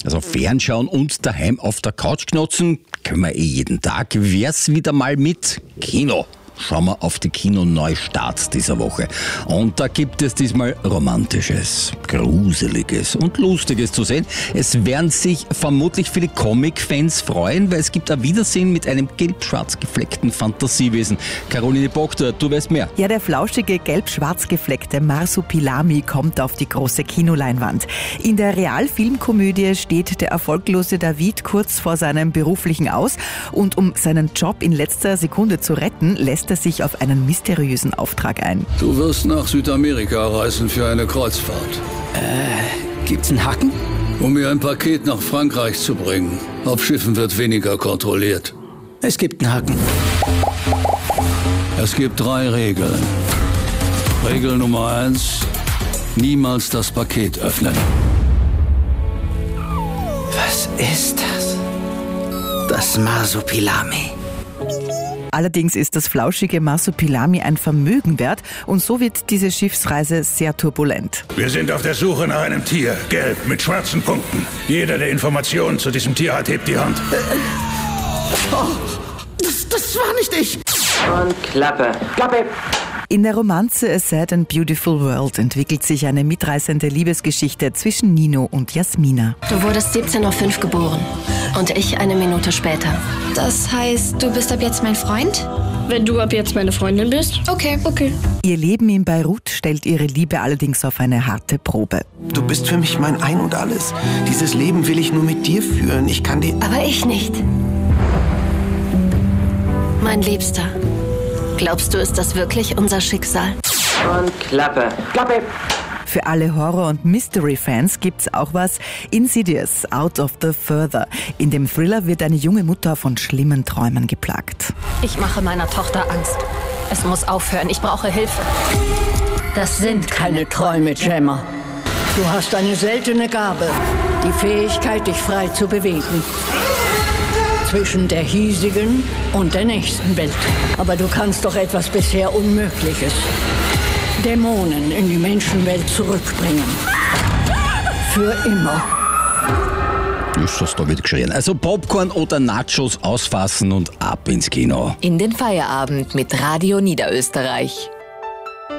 Also Fernschauen und daheim auf der Couch knotzen können wir jeden Tag. Wär's wieder mal mit Kino? Schauen wir auf die Kino-Neustarts dieser Woche. Und da gibt es diesmal Romantisches, Gruseliges und Lustiges zu sehen. Es werden sich vermutlich viele Comic-Fans freuen, weil es gibt ein Wiedersehen mit einem gelb-schwarz gefleckten Fantasiewesen. Caroline Bockter, du weißt mehr. Ja, der flauschige, gelb-schwarz gefleckte Marsupilami kommt auf die große Kinoleinwand. In der Realfilmkomödie steht der erfolglose David kurz vor seinem beruflichen Aus und um seinen Job in letzter Sekunde zu retten, lässt er sich auf einen mysteriösen Auftrag ein. Du wirst nach Südamerika reisen für eine Kreuzfahrt. Gibt's einen Haken? Um mir ein Paket nach Frankreich zu bringen. Auf Schiffen wird weniger kontrolliert. Es gibt einen Haken. Es gibt 3 Regeln. Regel Nummer 1: niemals das Paket öffnen. Was ist das? Das Marsupilami. Allerdings ist das flauschige Marsupilami ein Vermögen wert und so wird diese Schiffsreise sehr turbulent. Wir sind auf der Suche nach einem Tier, gelb, mit schwarzen Punkten. Jeder, der Informationen zu diesem Tier hat, hebt die Hand. Das war nicht ich. Und Klappe. Klappe. In der Romanze A Sad and Beautiful World entwickelt sich eine mitreißende Liebesgeschichte zwischen Nino und Jasmina. Du wurdest 17:05 Uhr geboren und ich eine Minute später. Das heißt, du bist ab jetzt mein Freund? Wenn du ab jetzt meine Freundin bist? Okay. Ihr Leben in Beirut stellt ihre Liebe allerdings auf eine harte Probe. Du bist für mich mein Ein und Alles. Dieses Leben will ich nur mit dir führen. Ich kann dir... Aber ich nicht. Mein Liebster, glaubst du, ist das wirklich unser Schicksal? Und Klappe. Klappe. Für alle Horror- und Mystery-Fans gibt's auch was: Insidious, Out of the Further. In dem Thriller wird eine junge Mutter von schlimmen Träumen geplagt. Ich mache meiner Tochter Angst. Es muss aufhören, ich brauche Hilfe. Das sind keine Träume, Gemma. Du hast eine seltene Gabe, die Fähigkeit, dich frei zu bewegen. Zwischen der hiesigen und der nächsten Welt. Aber du kannst doch etwas bisher Unmögliches: Dämonen in die Menschenwelt zurückbringen. Für immer. Ist das da wieder geschrien? Also Popcorn oder Nachos ausfassen und ab ins Kino. In den Feierabend mit Radio Niederösterreich.